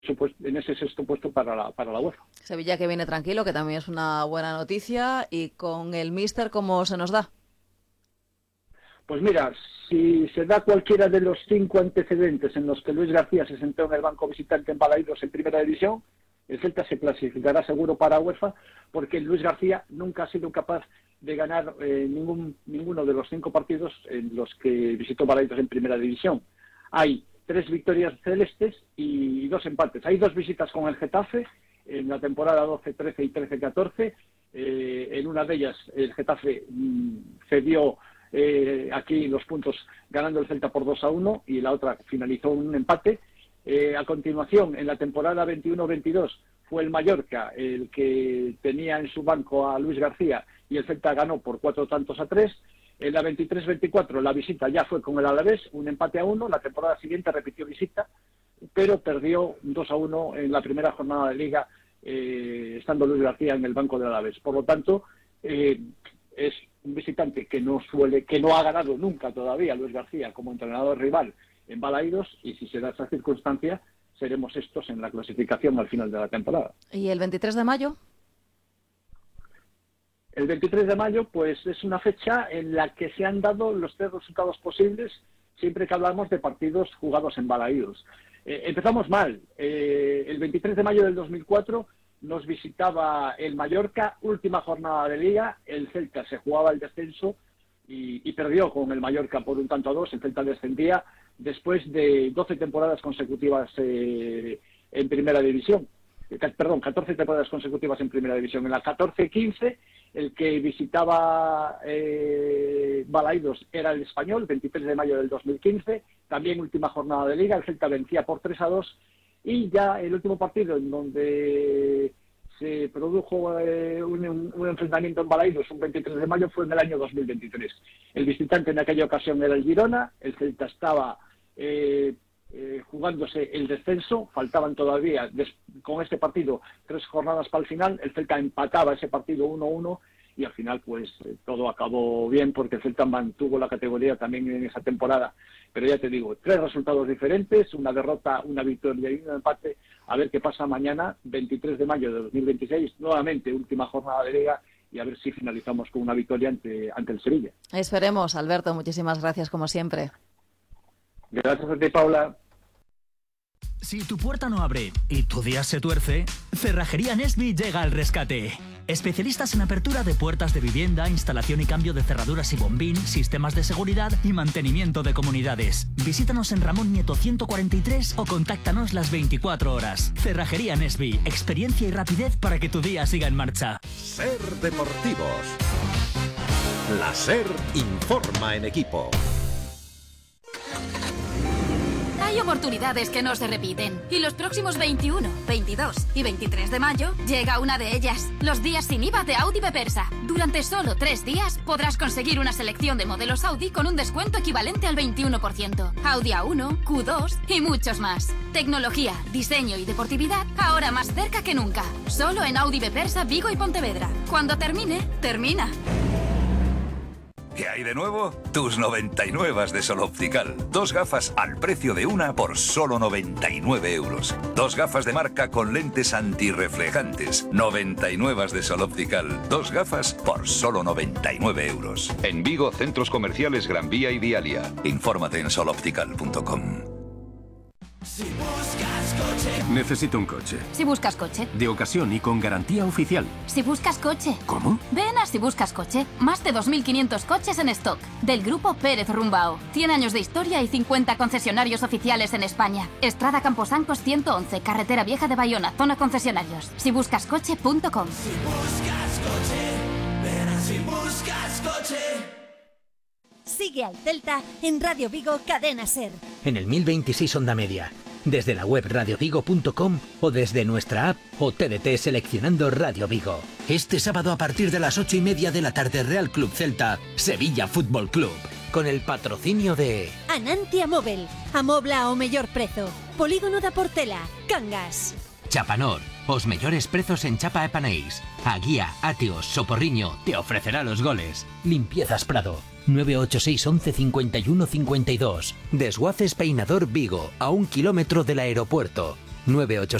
en ese sexto puesto para la UEFA. Sevilla que viene tranquilo, que también es una buena noticia. Y con el míster, ¿cómo se nos da? Pues mira, si se da cualquiera de los 5 antecedentes en los que Luis García se sentó en el banco visitante en Balaidos en Primera División, el Celta se clasificará seguro para UEFA, porque Luis García nunca ha sido capaz de ganar ninguno de los 5 partidos en los que visitó Balaidos en Primera División. Hay 3 victorias celestes y 2 empates. Hay 2 visitas con el Getafe en la temporada 12-13 y 13-14. En una de ellas el Getafe cedió aquí los puntos ganando el Celta por 2-1 y la otra finalizó un empate. A continuación, en la temporada 21-22 fue el Mallorca el que tenía en su banco a Luis García y el Celta ganó por 4-3. En la 23-24 la visita ya fue con el Alavés, un empate a 1. La temporada siguiente repitió visita, pero perdió 2-1 en la primera jornada de Liga, estando Luis García en el banco del Alavés. Por lo tanto, es un visitante que no ha ganado nunca todavía Luis García como entrenador rival en Balaidos, y si se da esa circunstancia, seremos estos en la clasificación al final de la temporada. ¿Y el 23 de mayo? El 23 de mayo, pues es una fecha en la que se han dado los 3 resultados posibles siempre que hablamos de partidos jugados en Balaidos. Empezamos mal. El 23 de mayo del 2004 nos visitaba el Mallorca, última jornada de Liga. El Celta se jugaba el descenso y perdió con el Mallorca por 1-2. El Celta descendía después de 12 temporadas consecutivas en Primera División. 14 temporadas consecutivas en Primera División. En la 14-15, el que visitaba Balaidos era el Español, 23 de mayo del 2015, también última jornada de Liga. El Celta vencía por 3-2, y ya el último partido en donde se produjo un enfrentamiento en Balaidos, un 23 de mayo, fue en el año 2023. El visitante en aquella ocasión era el Girona. El Celta estaba jugándose el descenso, faltaban todavía con este partido 3 jornadas para el final. El Celta empataba ese partido 1-1 y al final pues todo acabó bien, porque el Celta mantuvo la categoría también en esa temporada. Pero ya te digo, 3 resultados diferentes, una derrota, una victoria y un empate. A ver qué pasa mañana, 23 de mayo de 2026, nuevamente última jornada de Liga, y a ver si finalizamos con una victoria ante el Sevilla. Esperemos, Alberto, muchísimas gracias como siempre. Gracias a ti, Paula. Si tu puerta no abre y tu día se tuerce, Cerrajería Nesby llega al rescate. Especialistas en apertura de puertas de vivienda, instalación y cambio de cerraduras y bombín, sistemas de seguridad y mantenimiento de comunidades. Visítanos en Ramón Nieto 143 o contáctanos las 24 horas. Cerrajería Nesby, experiencia y rapidez para que tu día siga en marcha. Ser Deportivos. La SER informa en equipo. Hay oportunidades que no se repiten. Y los próximos 21, 22 y 23 de mayo llega una de ellas. Los días sin IVA de Audi Bepersa. Durante solo 3 días podrás conseguir una selección de modelos Audi con un descuento equivalente al 21%. Audi A1, Q2 y muchos más. Tecnología, diseño y deportividad ahora más cerca que nunca. Solo en Audi Bepersa, Vigo y Pontevedra. Cuando termine, termina. ¿Qué hay de nuevo? Tus 99 de Sol Optical. 2 gafas al precio de una por solo 99 euros. 2 gafas de marca con lentes antirreflejantes. 99 de Sol Optical. 2 gafas por solo 99 euros. En Vigo, centros comerciales Gran Vía y Dialia. Infórmate en soloptical.com. Si buscas coche. Necesito un coche. Si buscas coche. De ocasión y con garantía oficial. Si buscas coche. ¿Cómo? Ven a Si buscas coche. Más de 2.500 coches en stock. Del grupo Pérez Rumbao. 100 años de historia y 50 concesionarios oficiales en España. Estrada Camposancos 111, Carretera Vieja de Bayona, zona concesionarios. Sibuscascoche.com. Si buscas coche. Ven a Si buscas coche. Sigue al Celta en Radio Vigo Cadena SER. En el 1026 Onda Media, desde la web radiovigo.com o desde nuestra app o TDT seleccionando Radio Vigo. Este sábado a partir de las 8:30 de la tarde, Real Club Celta, Sevilla Fútbol Club, con el patrocinio de Anantia Móvil, amobla ao mellor prezo. Polígono da Portela, Cangas. Chapanor, os mellores prezos en chapa e panéis. A Guía, Atios, Soporriño te ofrecerá los goles. Limpiezas Prado, 986 11 51 52. Desguaces Peinador Vigo, a 1 kilómetro del aeropuerto. 987